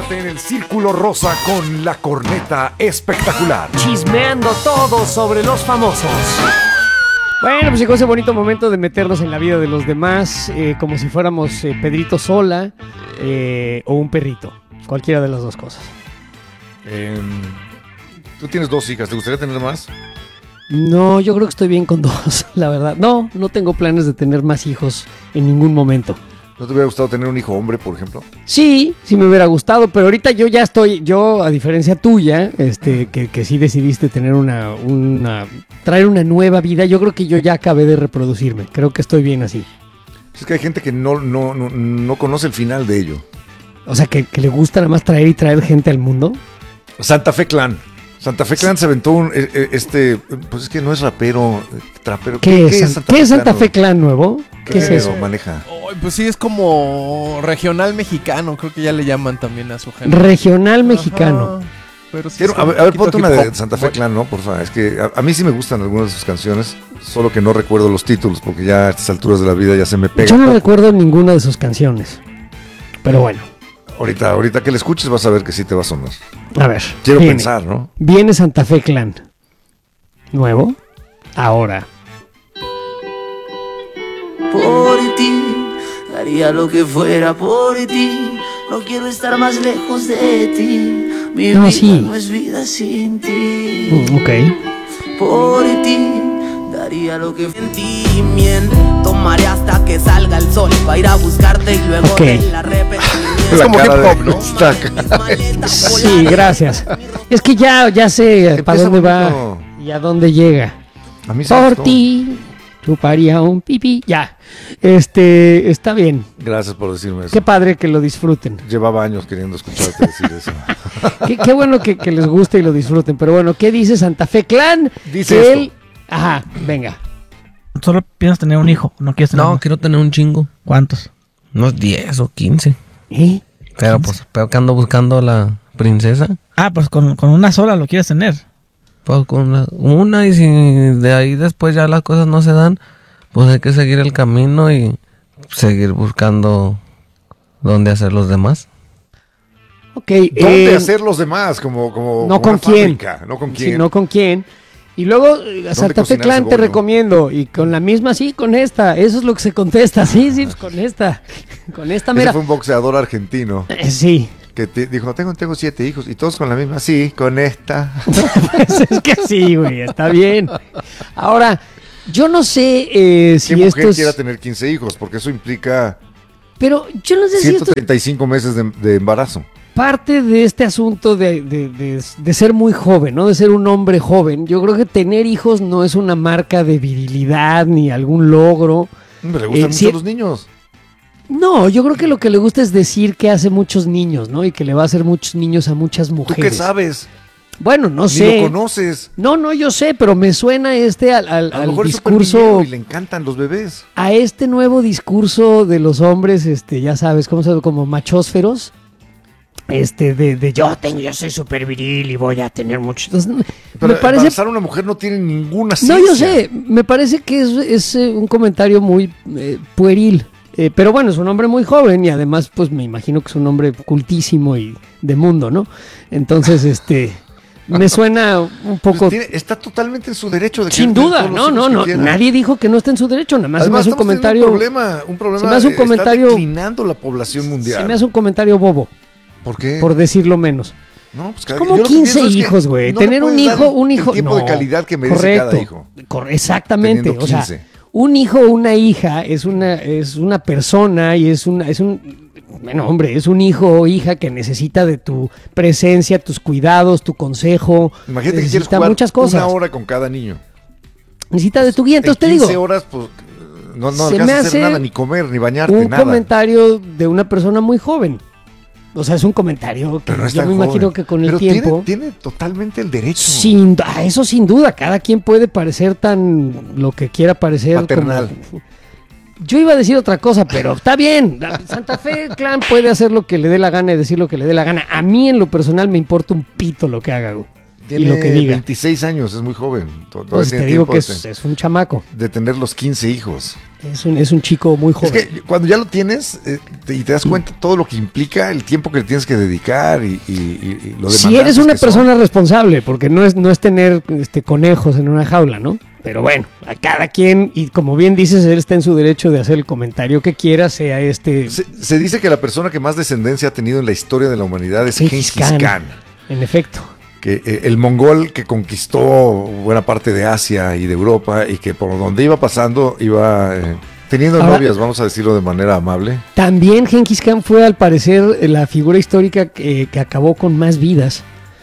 Quédate en el Círculo Rosa con la corneta espectacular. Chismeando todo sobre los famosos. Bueno, pues llegó ese bonito momento de meternos en la vida de los demás, como si fuéramos Pedrito Sola o un perrito. Cualquiera de las dos cosas. Tú tienes 2 hijas, ¿te gustaría tener más? No, yo creo que estoy bien con 2, la verdad. No tengo planes de tener más hijos en ningún momento. ¿No te hubiera gustado tener un hijo hombre, por ejemplo? Sí me hubiera gustado, pero ahorita yo a diferencia tuya, que sí decidiste tener traer una nueva vida, yo creo que yo ya acabé de reproducirme, creo que estoy bien así. Es que hay gente que no conoce el final de ello. O sea, que le gusta nada más traer gente al mundo. Santa Fe Clan se aventó pues es que no es rapero, trapero. ¿Qué es Santa Fe Clan nuevo? ¿Qué es eso? Maneja? Pues sí, es como regional mexicano, creo que ya le llaman también a su género. Regional mexicano. Pero sí a ver, ponte una de Santa Fe Clan, ¿no? Por favor, es que a mí sí me gustan algunas de sus canciones, solo que no recuerdo los títulos, porque ya a estas alturas de la vida ya se me pega. Yo no recuerdo ninguna de sus canciones, pero bueno. Ahorita que le escuches vas a ver que sí te va a sonar. A ver. Quiero pensar, ¿no? Viene Santa Fe Clan. Nuevo. Ahora. Por ti, daría lo que fuera por ti. No quiero estar más lejos de ti. Mi vida no es vida sin ti. Ok. Por ti, daría lo que sentimiento. Tomaré hasta que salga el sol. Va a ir a buscarte y luego de la repetición. Es como hip hop, ¿no? Sí, gracias. Es que ya sé para dónde va y a dónde llega. A mí por ti, chuparía un pipí. Ya. Está bien. Gracias por decirme eso. Qué padre que lo disfruten. Llevaba años queriendo escucharte decir eso. Qué bueno que les guste y lo disfruten. Pero bueno, ¿qué dice Santa Fe Clan? Dice que esto. él... Ajá, venga. Solo piensas tener un hijo, no quieres tener No, más. quiero tener un chingo. ¿Cuántos? Unos 10 o 15. ¿Eh? Pero que ando buscando a la princesa. Ah, pues con una sola lo quieres tener. Pues con una y si de ahí después ya las cosas no se dan, pues hay que seguir el camino y seguir buscando dónde hacer los demás. Ok. ¿Dónde hacer los demás? Como no con quién. Fábrica, no con quién. Sí, no con quién. Y luego Santa Fe Clan te recomiendo. Y con la misma, sí, con esta. Eso es lo que se contesta. Sí, pues con esta. Con esta, mira. Ese fue un boxeador argentino. Sí. Que dijo, tengo 7 hijos. Y todos con la misma. Sí, con esta. Pues es que sí, güey. Está bien. Ahora, yo no sé si ¿Qué esto mujer quiera tener 15 hijos? Porque eso implica pero yo no sé si esto 135 meses de embarazo. parte de este asunto de ser muy joven, ¿no? De ser un hombre joven. Yo creo que tener hijos no es una marca de virilidad ni algún logro. Le gustan mucho los niños. No, yo creo que lo que le gusta es decir que hace muchos niños, ¿no? Y que le va a hacer muchos niños a muchas mujeres. ¿Tú qué sabes? Bueno, no Ni sé. lo conoces. No, yo sé, pero me suena al A lo mejor discurso. y le encantan los bebés. A este nuevo discurso de los hombres, ya sabes, como machósferos. Yo soy súper viril y voy a tener muchos. Pero me parece. embarazar a una mujer no tiene ninguna ciencia. No, yo sé. Me parece que es un comentario muy pueril. Pero bueno, es un hombre muy joven y además, pues me imagino que es un hombre cultísimo y de mundo, ¿no? Entonces, me suena un poco. Pues está totalmente en su derecho de Sin duda, no. Nadie dijo que no está en su derecho, nada más. Además, se me hace un comentario. Un problema. Se me hace un comentario. Está declinando la población mundial. Se me hace un comentario bobo. ¿Por qué? Por decirlo menos. No, pues como 15 hijos, güey. No tener un hijo. El tiempo de calidad que merece cada hijo. Exactamente. O sea, un hijo o una hija es una persona y es un hijo o hija que necesita de tu presencia, tus cuidados, tu consejo. Imagínate que quieres jugar muchas cosas. 1 hora con cada niño. Necesita de tu guía. Entonces te digo. 15 horas, pues no alcanzas a hacer nada, ni comer, ni bañarte, un nada. comentario de una persona muy joven. O sea, es un comentario que yo me imagino que con el tiempo... Tiene totalmente el derecho. Eso sin duda. Cada quien puede parecer tan lo que quiera parecer. Paternal. Yo iba a decir otra cosa, pero está bien. Santa Fe Clan puede hacer lo que le dé la gana y decir lo que le dé la gana. A mí, en lo personal, me importa un pito lo que haga, güey. Tiene y lo que diga. 26 años, es muy joven. Todavía Pues te tiene digo tiempo que es un chamaco. de tener los 15 hijos. Es un chico muy joven. Es que cuando ya lo tienes y te das cuenta todo lo que implica, el tiempo que le tienes que dedicar y lo demandante. Si eres una persona responsable, porque no es tener conejos en una jaula, ¿no? Pero bueno, a cada quien, y como bien dices, él está en su derecho de hacer el comentario que quiera, sea Se dice que la persona que más descendencia ha tenido en la historia de la humanidad es Gengis Gengis Khan. En efecto. Que el mongol que conquistó buena parte de Asia y de Europa y que por donde iba pasando iba teniendo novias, vamos a decirlo de manera amable. También Gengis Khan fue al parecer la figura histórica que acabó con más vidas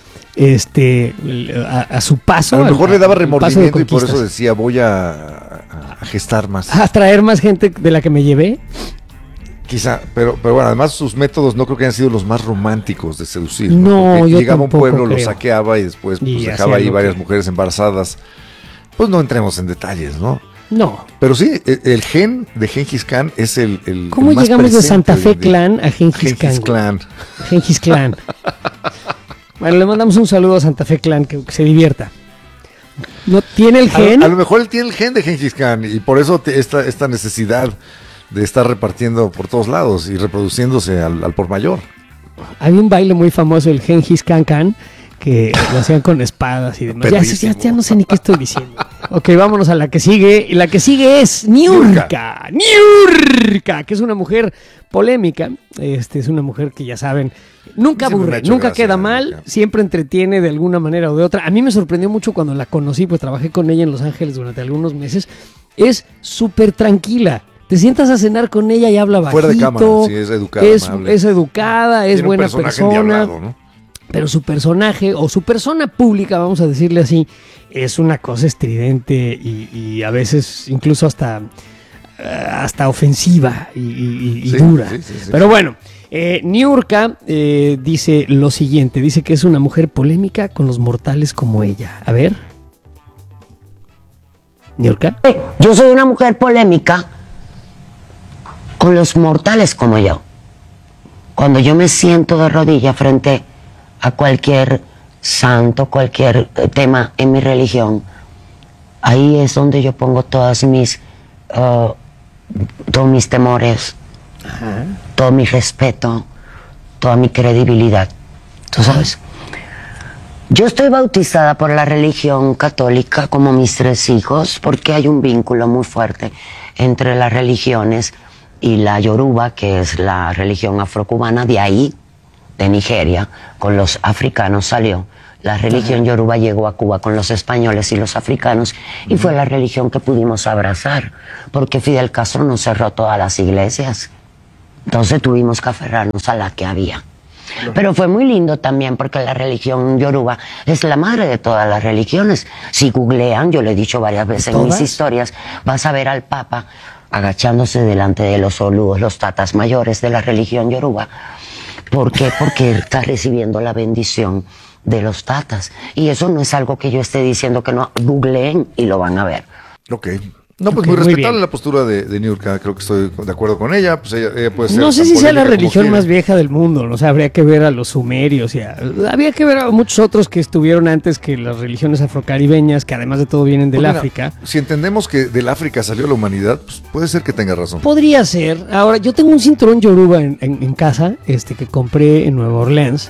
a su paso. A lo mejor le daba remordimiento y por conquistas. eso decía voy a gestar más. A traer más gente de la que me llevé. Quizá, pero bueno, además sus métodos no creo que hayan sido los más románticos de seducir. No, porque yo llegaba a un tampoco pueblo, creo. lo saqueaba y después pues, Y dejaba hacía ahí lo varias que- mujeres embarazadas. Pues no entremos en detalles, ¿no? No. Pero sí, el gen de Gengis Khan es el ¿Cómo el más llegamos de presente Santa Fe hoy en día. Clan a Gengis Gengis Khan? Khan. Gengis Klan. Bueno, le mandamos un saludo a Santa Fe Clan, que se divierta. ¿No tiene el gen? A lo mejor él tiene el gen de Gengis Khan y por eso esta necesidad de estar repartiendo por todos lados y reproduciéndose al por mayor. Había un baile muy famoso, el Gengis Khan Khan, que lo hacían con espadas y demás. Ya no sé ni qué estoy diciendo. Ok, vámonos a la que sigue. Y la que sigue es Niurka. Niurka, que es una mujer polémica. Es una mujer que ya saben, nunca Siempre me ha aburre, hecho nunca gracia, queda mal, Niurka. siempre entretiene de alguna manera o de otra. A mí me sorprendió mucho cuando la conocí, pues trabajé con ella en Los Ángeles durante algunos meses. Es súper tranquila. Te sientas a cenar con ella y habla bajito. Fuera de cámara, sí, es educada, amable. Es educada, es Tiene un buena personaje persona. endiablado, ¿no? Pero su personaje o su persona pública, vamos a decirle así, es una cosa estridente y a veces incluso hasta ofensiva y Sí, dura. sí. Pero bueno, Niurka dice lo siguiente, dice que es una mujer polémica con los mortales como ella. A ver. Niurka. Yo soy una mujer polémica con los mortales como yo. Cuando yo me siento de rodillas frente a cualquier santo, cualquier tema en mi religión, ahí es donde yo pongo todos mis temores, todo mi respeto, toda mi credibilidad. ¿Tú sabes? Yo estoy bautizada por la religión católica como mis 3 hijos porque hay un vínculo muy fuerte entre las religiones y la Yoruba, que es la religión afrocubana, de ahí, de Nigeria, con los africanos salió. La religión Yoruba llegó a Cuba con los españoles y los africanos y fue la religión que pudimos abrazar porque Fidel Castro nos cerró todas las iglesias. Entonces tuvimos que aferrarnos a la que había. Pero fue muy lindo también porque la religión Yoruba es la madre de todas las religiones. Si googlean, yo lo he dicho varias veces en mis historias, vas a ver al Papa agachándose delante de los olúes, los tatas mayores de la religión Yoruba. ¿Por qué? Porque él está recibiendo la bendición de los tatas. Y eso no es algo que yo esté diciendo que no. Googleen y lo van a ver. Ok. No, pues Ok, muy muy respetable bien. la postura de Niurka, creo que estoy de acuerdo con ella. Pues ella puede ser No sé tan si sea la polémica como religión quiera. más vieja del mundo, ¿no? O sea, habría que ver a los sumerios había que ver a muchos otros que estuvieron antes que las religiones afrocaribeñas, que además de todo vienen del Pues mira, África. Si entendemos que del África salió la humanidad, pues puede ser que tenga razón. Podría ser. Ahora, yo tengo un cinturón yoruba en casa, que compré en Nueva Orleans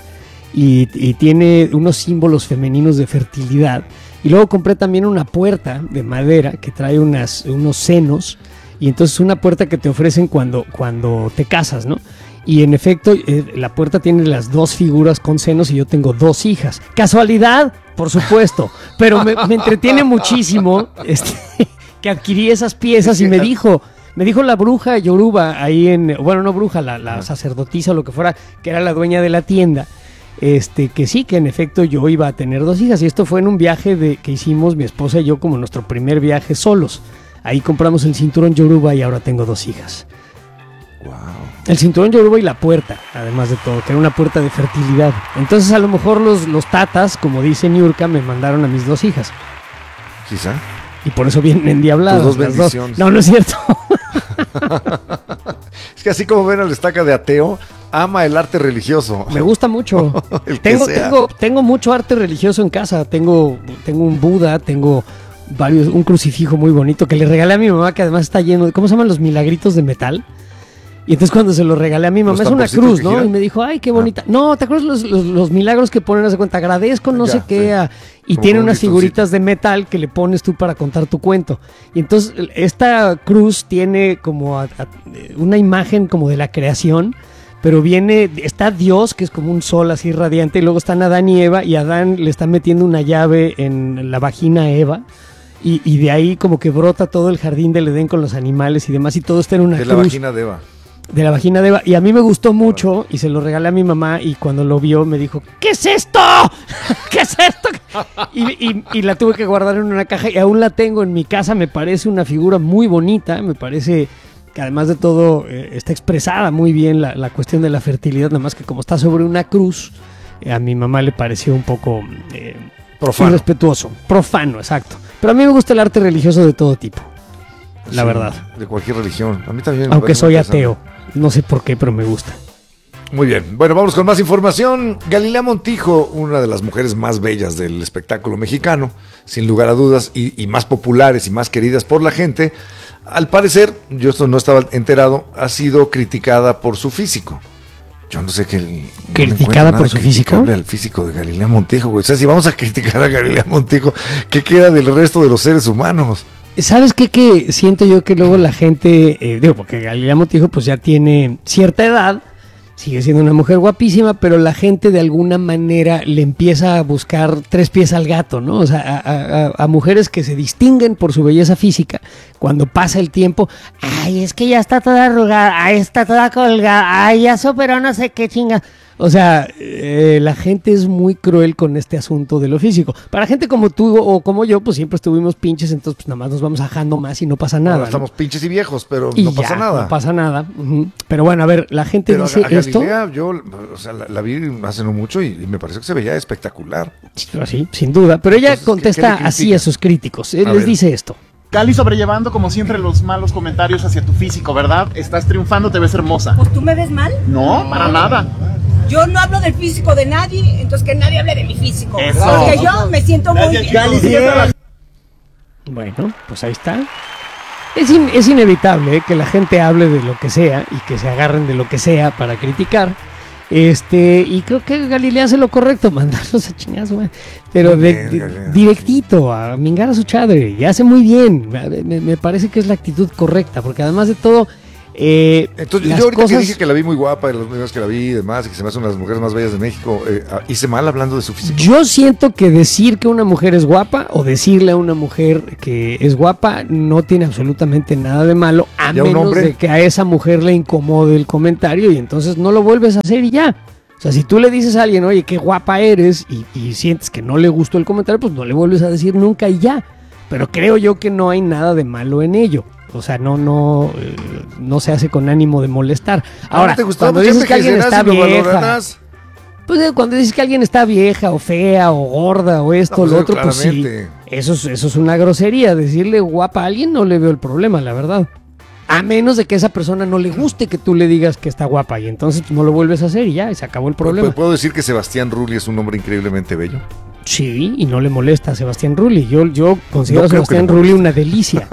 y tiene unos símbolos femeninos de fertilidad. Y luego compré también una puerta de madera que trae unos senos. Y entonces una puerta que te ofrecen cuando te casas, ¿no? Y en efecto, la puerta tiene las 2 figuras con senos y yo tengo 2 hijas. ¿Casualidad? Por supuesto. Pero me entretiene muchísimo que adquirí esas piezas y me dijo la bruja yoruba ahí bueno, no bruja, la sacerdotisa o lo que fuera, que era la dueña de la tienda, que sí, que en efecto yo iba a tener 2 hijas. Y esto fue en un viaje que hicimos mi esposa y yo como nuestro primer viaje solos. Ahí compramos el cinturón yoruba y ahora tengo 2 hijas. Wow. El cinturón yoruba y la puerta, además de todo, que era una puerta de fertilidad. Entonces a lo mejor los tatas, como dice Niurka, me mandaron a mis 2 hijas. Quizá. Y por eso vienen endiabladas. Tus 2 las bendiciones. No, no es cierto. Es que así como ven al estaca de ateo, ama el arte religioso. Me gusta mucho. El que sea. Tengo mucho arte religioso en casa. Tengo un Buda, tengo un crucifijo muy bonito que le regalé a mi mamá, que además está lleno de, ¿cómo se llaman los milagritos de metal? Y entonces cuando se lo regalé a mi mamá, es una cruz, ¿no? Y me dijo, ay, qué bonita. No, ¿te acuerdas los milagros que ponen? Hace cuenta, agradezco, no sé qué. Y como tiene unas figuritas de metal que le pones tú para contar tu cuento. Y entonces esta cruz tiene como una imagen como de la creación, pero está Dios, que es como un sol así radiante, y luego están Adán y Eva, y Adán le está metiendo una llave en la vagina a Eva. Y de ahí como que brota todo el jardín del Edén con los animales y demás, y todo está en una cruz. De la vagina de Eva. De la vagina de Eva. Y a mí me gustó mucho y se lo regalé a mi mamá, y cuando lo vio me dijo, ¿qué es esto? ¿Qué es esto? Y la tuve que guardar en una caja y aún la tengo en mi casa. Me parece una figura muy bonita, me parece que además de todo está expresada muy bien la cuestión de la fertilidad, nada más que como está sobre una cruz, a mi mamá le pareció un poco profano. Irrespetuoso, profano, exacto. Pero a mí me gusta el arte religioso de todo tipo, la verdad. De cualquier religión. A mí también. Aunque soy ateo. No sé por qué, pero me gusta. Muy bien. Bueno, vamos con más información. Galilea Montijo, una de las mujeres más bellas del espectáculo mexicano, sin lugar a dudas, y más populares y más queridas por la gente, al parecer, yo esto no estaba enterado, ha sido criticada por su físico. Yo no sé qué. ¿Criticada por su físico? El físico de Galilea Montijo, güey. O sea, si vamos a criticar a Galilea Montijo, ¿qué queda del resto de los seres humanos? ¿Sabes qué? Que siento yo que luego la gente, porque Galilea Montijo pues ya tiene cierta edad, sigue siendo una mujer guapísima, pero la gente de alguna manera le empieza a buscar tres pies al gato, ¿no? O sea, a mujeres que se distinguen por su belleza física, cuando pasa el tiempo, ay, es que ya está toda arrugada, ay, está toda colgada, ay, ya superó no sé qué chinga. O sea, la gente es muy cruel con este asunto de lo físico. Para gente como tú o como yo, pues siempre estuvimos pinches, entonces pues nada más nos vamos ajando más y no pasa nada. Ahora estamos pinches y viejos, pero y no pasa nada. No pasa nada. Pero bueno, a ver, la gente pero dice a Galilea, esto. yo, o sea, la vi hace no mucho y me pareció que se veía espectacular. Sí, sin duda. Pero ella contesta ¿qué así a sus críticos. Les dice esto. Gali, sobrellevando como siempre los malos comentarios hacia tu físico, ¿verdad? Estás triunfando, te ves hermosa. Pues tú me ves mal. No, para nada. Yo no hablo del físico de nadie, entonces que nadie hable de mi físico. Eso. Porque yo me siento muy bien. Gali, Bueno, pues ahí está. Es inevitable que la gente hable de lo que sea y que se agarren de lo que sea para criticar. Y creo que Galilea hace lo correcto, mandarlos a chingazo, güey. Pero directito, a mingar a su chadre, y hace muy bien. Me parece que es la actitud correcta, porque además de todo, entonces, yo ahorita que dije que la vi muy guapa, de las primeras que la vi y demás, y que se me hace una de las mujeres más bellas de México, hice mal hablando de su físico. Yo siento que decir que una mujer es guapa o decirle a una mujer que es guapa no tiene absolutamente nada de malo, a menos de que a esa mujer le incomode el comentario y entonces no lo vuelves a hacer y ya. O sea, si tú le dices a alguien, oye, qué guapa eres, y sientes que no le gustó el comentario, pues no le vuelves a decir nunca y ya. Pero creo yo que no hay nada de malo en ello. O sea, no se hace con ánimo de molestar. Ahora, cuando dices que alguien está vieja, pues cuando dices que alguien está vieja o fea o gorda o esto o lo otro, pues sí, eso es una grosería. Decirle guapa a alguien no le veo el problema, la verdad. A menos de que a esa persona no le guste que tú le digas que está guapa y entonces no lo vuelves a hacer y ya, y se acabó el problema. ¿Puedo decir que Sebastián Rulli es un hombre increíblemente bello? Sí, y no le molesta a Sebastián Rulli. Yo considero a Sebastián Rulli una delicia.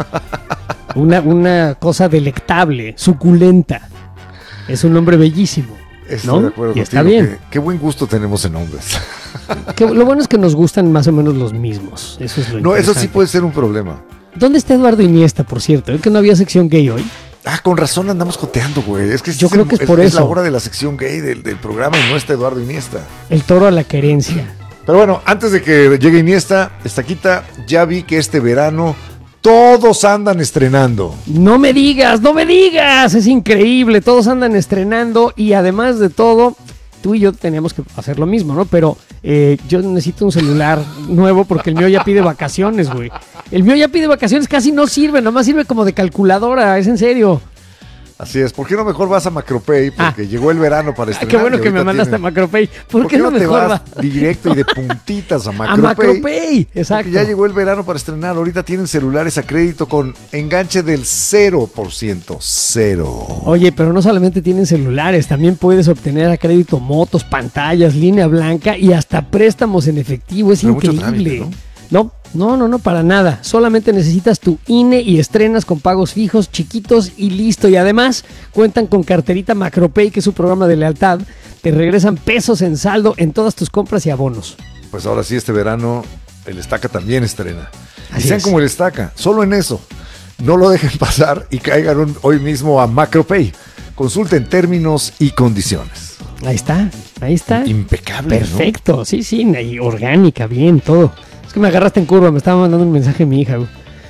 Una cosa delectable, suculenta. Es un hombre bellísimo. Estoy de acuerdo y contigo. Está bien. Qué buen gusto tenemos en hombres. Lo bueno es que nos gustan más o menos los mismos. Eso es lo No, eso sí puede ser un problema. ¿Dónde está Eduardo Iniesta, por cierto? ¿Es que no había sección gay hoy? Con razón andamos joteando, güey. Es que yo creo que es por eso. Es la hora de la sección gay del programa y no está Eduardo Iniesta. El toro a la querencia. Pero bueno, antes de que llegue Iniesta, Estaquita, ya vi que este verano todos andan estrenando. No me digas, es increíble, todos andan estrenando y además de todo, tú y yo teníamos que hacer lo mismo, ¿no? Pero yo necesito un celular nuevo porque el mío ya pide vacaciones, güey. El mío ya pide vacaciones, casi no sirve, nomás sirve como de calculadora, es en serio. Así es. ¿Por qué no mejor vas a Macropay? Porque llegó el verano para estrenar. Qué bueno que me mandaste a Macropay. ¿Por qué no mejor vas directo y de puntitas a Macropay? A Macropay, exacto. Porque ya llegó el verano para estrenar. Ahorita tienen celulares a crédito con enganche del 0%. 0. Oye, pero no solamente tienen celulares, también puedes obtener a crédito motos, pantallas, línea blanca y hasta préstamos en efectivo. Es pero increíble. Mucho trámite, ¿no? No, para nada. Solamente necesitas tu INE y estrenas con pagos fijos, chiquitos y listo. Y además cuentan con carterita Macropay, que es su programa de lealtad. Te regresan pesos en saldo en todas tus compras y abonos. Pues ahora sí, este verano el Estaca también estrena. Así y sean es. como el Estaca, solo en eso. No lo dejen pasar y caigan hoy mismo a Macropay. Consulten términos y condiciones. Ahí está. Impecable, perfecto, ¿no? Sí, y orgánica, bien, todo. Es que me agarraste en curva, me estaba mandando un mensaje mi hija, güey.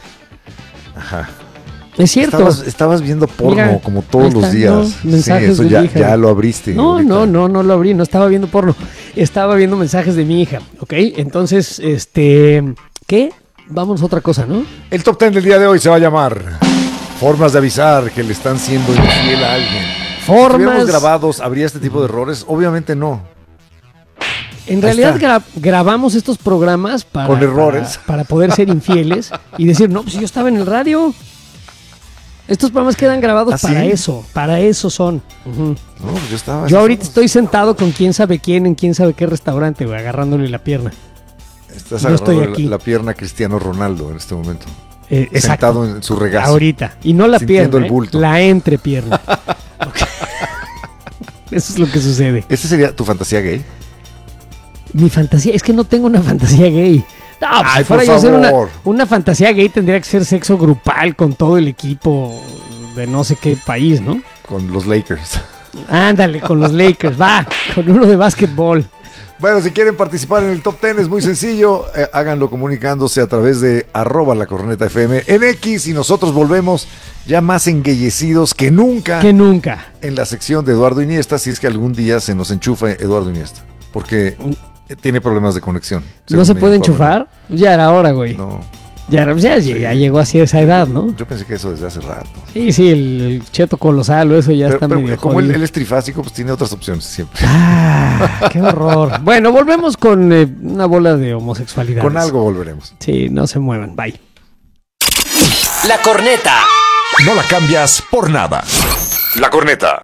Ajá. Es cierto. Estabas viendo porno. Mira, como todos los días. No, mensajes eso de ya, mi hija. ya lo abriste. No lo abrí, no estaba viendo porno. Estaba viendo mensajes de mi hija, ¿ok? Entonces, ¿qué? Vamos a otra cosa, ¿no? El top 10 del día de hoy se va a llamar Formas de avisar que le están siendo infiel a alguien. Si estuviéramos grabados, ¿habría este tipo de errores? Obviamente no. En realidad grabamos estos programas con errores para poder ser infieles y decir, no, pues yo estaba en el radio. Estos programas quedan grabados para eso son. Uh-huh. No, pues yo ahorita estoy sentado con quién sabe quién en quién sabe qué restaurante, güey, agarrándole la pierna. Estás agarrando la pierna a Cristiano Ronaldo en este momento. Sentado en su regazo. Ahorita. Y no la pierna, el bulto. la entrepierna. Okay. Eso es lo que sucede. ¿Esa sería tu fantasía gay? Mi fantasía, es que no tengo una fantasía gay. No, pues ay, si fuera por yo favor. Hacer una fantasía gay tendría que ser sexo grupal con todo el equipo de no sé qué país, ¿no? Con los Lakers. Ándale, con los Lakers, va, con uno de básquetbol. Bueno, si quieren participar en el Top 10 es muy sencillo, háganlo comunicándose a través de @lacornetafm en X y nosotros volvemos ya más enguellecidos que nunca. En la sección de Eduardo Iniesta, si es que algún día se nos enchufa Eduardo Iniesta, porque tiene problemas de conexión. ¿No se puede enchufar? Ya era hora, güey. No. Ya llegó así a esa edad, ¿no? Yo pensé que eso desde hace rato. Sí, el cheto colosal o eso ya está medio como jodido. él es trifásico, pues tiene otras opciones siempre. ¡Qué horror! Bueno, volvemos con una bola de homosexualidad. Con algo volveremos. Sí, no se muevan. Bye. La corneta. No la cambias por nada. La corneta.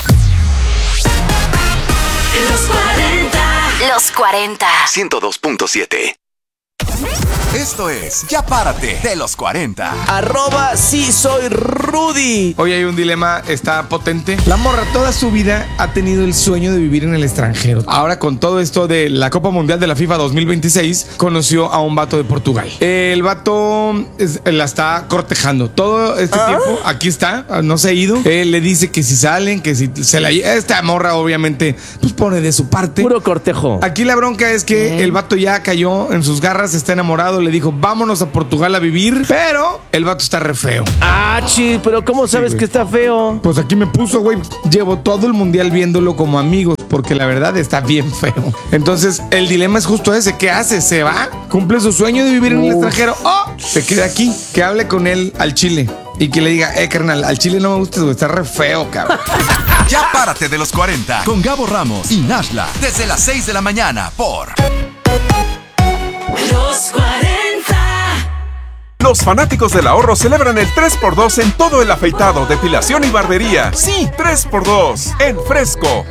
Los 40. 102.7. Esto es Ya Párate de los 40. @sí soy Rudy. Hoy hay un dilema, está potente. La morra toda su vida ha tenido el sueño de vivir en el extranjero. Ahora con todo esto de la Copa Mundial de la FIFA 2026, conoció a un vato de Portugal. El vato la está cortejando. Todo este tiempo, aquí está, no se ha ido. Él le dice que si salen, que si se la... Esta morra obviamente pues pone de su parte. Puro cortejo. Aquí la bronca es que el vato ya cayó en sus garras, está enamorado, le dijo, vámonos a Portugal a vivir, pero el vato está re feo. Pero ¿cómo sabes que está feo? Pues aquí me puso, güey. Llevo todo el mundial viéndolo como amigos, porque la verdad está bien feo. Entonces, el dilema es justo ese. ¿Qué hace? ¿Se va? ¿Cumple su sueño de vivir en el extranjero? ¡Oh! Se queda aquí. Que hable con él al chile. Y que le diga, carnal, al chile no me gusta, güey. Está re feo, cabrón. Ya Párate de los 40 con Gabo Ramos y Nashla. Desde las 6 de la mañana por Los 40. Los fanáticos del ahorro celebran el 3x2 en todo el afeitado, depilación y barbería. Sí, 3x2 en Fresco.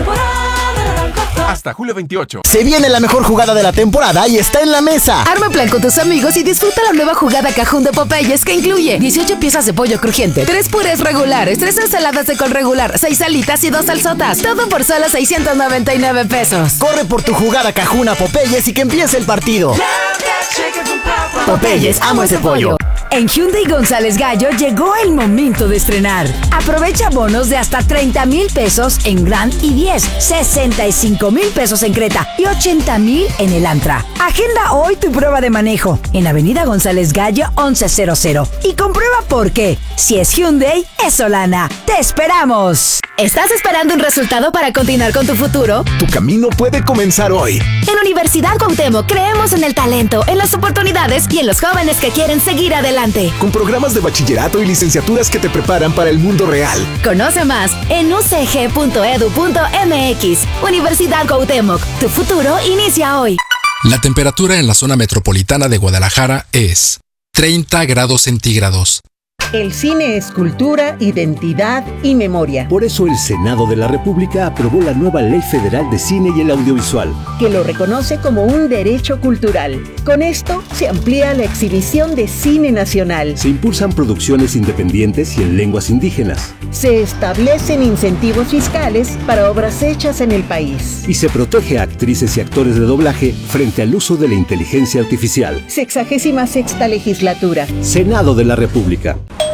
Hasta julio 28. Se viene la mejor jugada de la temporada y está en la mesa. Arma plan con tus amigos y disfruta la nueva jugada cajún de Popeyes que incluye 18 piezas de pollo crujiente, 3 purés regulares, 3 ensaladas de col regular, 6 alitas y 2 salsotas. Todo por solo 699 pesos. Corre por tu jugada cajún a Popeyes y que empiece el partido. Popeyes, amo ese pollo. En Hyundai González Gallo llegó el momento de estrenar. Aprovecha bonos de hasta 30,000 pesos en Grand i10, 65,000 pesos en Creta y 80,000 en el Antra. Agenda hoy tu prueba de manejo en Avenida González Gallo 1100 y comprueba por qué. Si es Hyundai, es Solana. ¡Te esperamos! ¿Estás esperando un resultado para continuar con tu futuro? Tu camino puede comenzar hoy. En Universidad Cuauhtémoc creemos en el talento, en las oportunidades y en los jóvenes que quieren seguir adelante. Con programas de bachillerato y licenciaturas que te preparan para el mundo real. Conoce más en ucg.edu.mx. Universidad Cuauhtémoc, tu futuro inicia hoy. La temperatura en la zona metropolitana de Guadalajara es 30 grados centígrados. El cine es cultura, identidad y memoria. Por eso el Senado de la República aprobó la nueva Ley Federal de Cine y el Audiovisual, que lo reconoce como un derecho cultural. Con esto se amplía la exhibición de cine nacional. Se impulsan producciones independientes y en lenguas indígenas. Se establecen incentivos fiscales para obras hechas en el país. Y se protege a actrices y actores de doblaje frente al uso de la inteligencia artificial. 66ª legislatura. Senado de la República.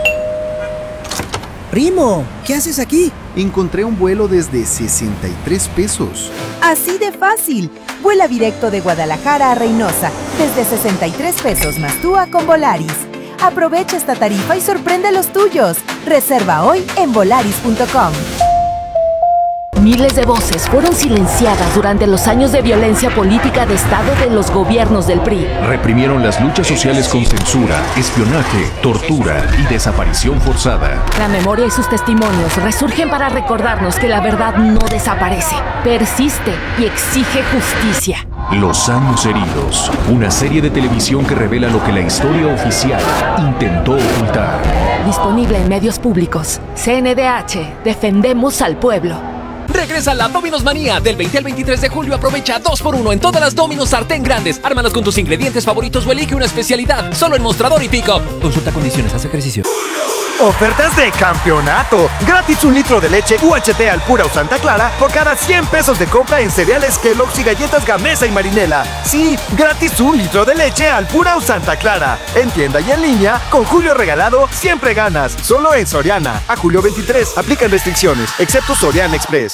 Primo, ¿qué haces aquí? Encontré un vuelo desde 63 pesos. Así de fácil. Vuela directo de Guadalajara a Reynosa, desde 63 pesos más TUA con Volaris. Aprovecha esta tarifa y sorprende a los tuyos. Reserva hoy en volaris.com. Miles de voces fueron silenciadas durante los años de violencia política de Estado de los gobiernos del PRI. Reprimieron las luchas sociales con censura, espionaje, tortura y desaparición forzada. La memoria y sus testimonios resurgen para recordarnos que la verdad no desaparece, persiste y exige justicia. Los años heridos, una serie de televisión que revela lo que la historia oficial intentó ocultar. Disponible en medios públicos. CNDH, defendemos al pueblo. Regresa la Domino's Manía. Del 20 al 23 de julio aprovecha 2x1 en todas las Domino's sartén grandes. Ármalas con tus ingredientes favoritos o elige una especialidad. Solo en Mostrador y Pickup. Consulta condiciones, haz ejercicio. Ofertas de campeonato. Gratis 1 litro de leche UHT Alpura o Santa Clara por cada 100 pesos de compra en cereales Kellogg's y galletas Gamesa y Marinela. Sí, gratis 1 litro de leche Alpura o Santa Clara. En tienda y en línea, con Julio Regalado, siempre ganas. Solo en Soriana. A julio 23. Aplican restricciones, excepto Soriana Express.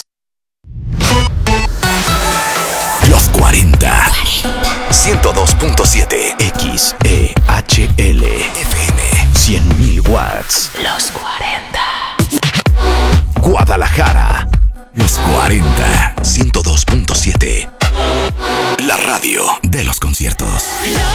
Los 40. 102.7 XEHL FM. 100.000 watts. Los 40. Guadalajara. Los 40. 102.7. La radio de los conciertos.